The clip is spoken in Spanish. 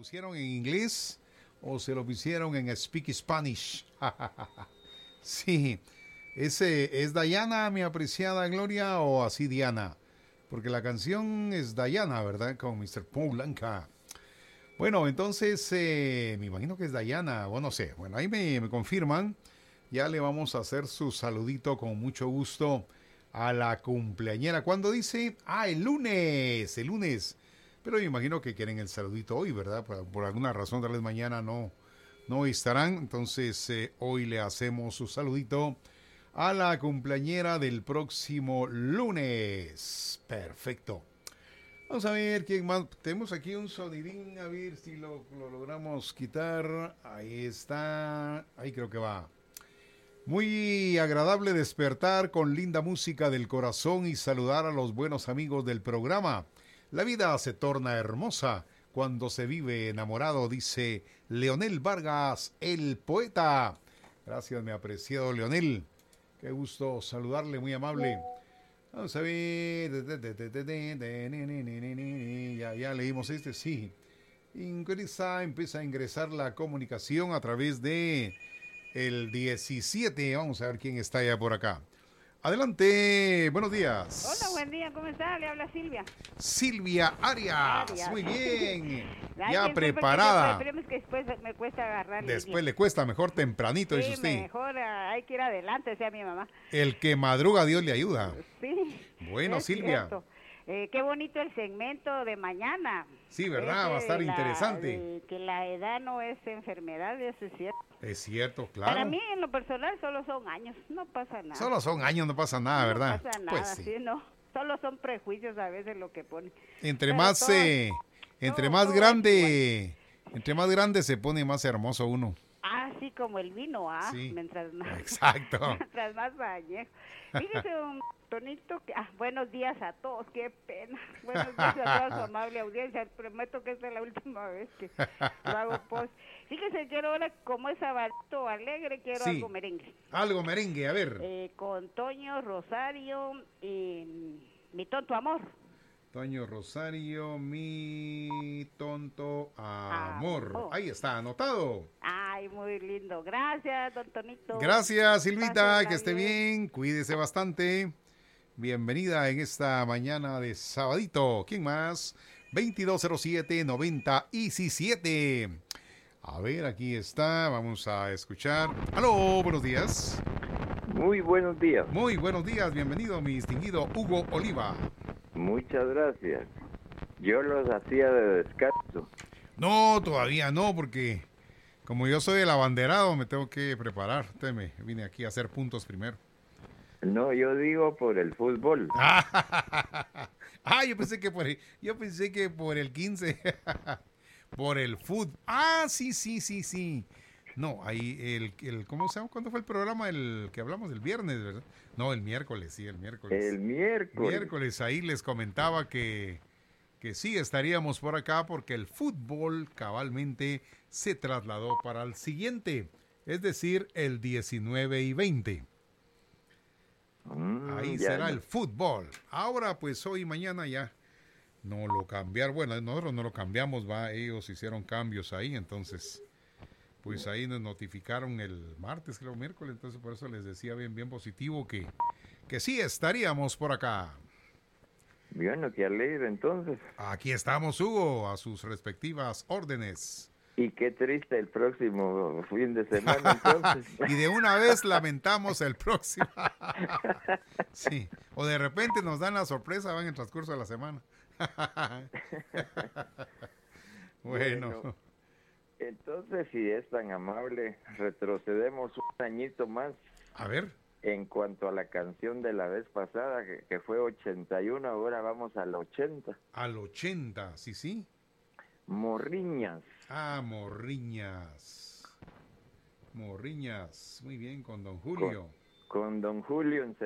pusieron en inglés o se lo pusieron en Speak Spanish. Sí, ese es Diana, mi apreciada Gloria, o así Diana, porque la canción es Diana, ¿verdad? Con Mr. Paul Anka. Bueno, entonces me imagino que es Diana, o no sé. Bueno, ahí me confirman. Ya le vamos a hacer su saludito con mucho gusto a la cumpleañera. ¿Cuándo dice? Ah, el lunes, el lunes. Pero me imagino que quieren el saludito hoy, ¿verdad? Por alguna razón, tal vez mañana no estarán. Entonces, hoy le hacemos su saludito a la cumpleañera del próximo lunes. Perfecto. Vamos a ver quién más. Tenemos aquí un sonidín, a ver si lo logramos quitar. Ahí está. Ahí creo que va. Muy agradable despertar con linda música del corazón y saludar a los buenos amigos del programa. La vida se torna hermosa cuando se vive enamorado, dice Leonel Vargas, el poeta. Gracias, mi apreciado Leonel. Qué gusto saludarle, muy amable. Vamos a ver. Ya leímos este, sí. Empieza a ingresar la comunicación a través de el 17. Vamos a ver quién está ya por acá. Adelante, buenos Hola, días. buen día, ¿cómo está? Le habla Silvia. Silvia Arias, Arias. muy bien. Ay, Ya disculpe preparada. que es que después me cuesta agarrar Después línea. le cuesta, mejor tempranito, dice Sí, usted. mejor hay que ir adelante, decía mi mamá. El que madruga, Dios le ayuda. Sí, Bueno, es Silvia. cierto. Qué bonito el segmento de mañana. Sí, ¿verdad? Va a estar interesante. De que la edad no es enfermedad, eso es cierto. Es cierto, Para claro. mí, en lo personal, solo son años, no pasa nada. Solo son años, no pasa nada, ¿verdad? No pasa nada, Pues sí. sí, no. Solo son prejuicios a veces lo que pone. Entre Pero más, todo- entre todo- más todo es grande, entre más grande se pone más hermoso uno. Así como el vino, Sí, mientras más, exacto. mientras más añejo. Fíjese, un tonito, que, buenos días a todos, qué pena. Buenos días a toda su amable audiencia. Prometo que esta es la última vez que lo hago post. Fíjese, quiero ahora, como es sabadito alegre, quiero Sí. algo merengue. Algo merengue, a ver. Con Toño Rosario y Mi Tonto Amor. Toño Rosario, mi tonto amor. Amor. Ahí está, anotado. Ay, muy lindo. Gracias, don Tonito. Gracias, Silvita, Pásenla que esté bien. Cuídese bastante. Bienvenida en esta mañana de sabadito. ¿Quién más? 2207-90-17. A ver, aquí está. Vamos a escuchar. ¡Aló! Buenos días. Muy buenos días. Muy buenos días. Bienvenido, mi distinguido Hugo Oliva. Muchas gracias. Yo los hacía de descanso. No, todavía no, porque como yo soy el abanderado, me tengo que preparar. Entonces me vine aquí a hacer puntos primero. No, yo digo por el fútbol. Yo pensé que por el 15. Por el fútbol. Sí. No, ahí ¿cómo se llama? ¿Cuándo fue el programa el que hablamos el viernes, verdad? No, el miércoles, sí, el miércoles. El miércoles. Miércoles, ahí les comentaba que sí estaríamos por acá porque el fútbol cabalmente se trasladó para el siguiente, es decir, el 19 y 20. Ahí ya será no. el fútbol. Ahora, pues hoy y mañana ya no lo cambiaron. Bueno, nosotros no lo cambiamos, ellos hicieron cambios ahí, entonces, pues ahí nos notificaron el martes, creo, miércoles, entonces por eso les decía bien positivo que sí estaríamos por acá. Bueno, qué alegre entonces. Aquí estamos, Hugo, a sus respectivas órdenes. Y qué triste el próximo fin de semana entonces. Y de una vez lamentamos el próximo. Sí, o de repente nos dan la sorpresa, van en el transcurso de la semana. Bueno. Entonces, si es tan amable, retrocedemos un añito más. A ver. En cuanto a la canción de la vez pasada, que fue 81, ahora vamos al 80. Al 80, sí. Morriñas. Morriñas. Muy bien, con don Julio. Con don Julio en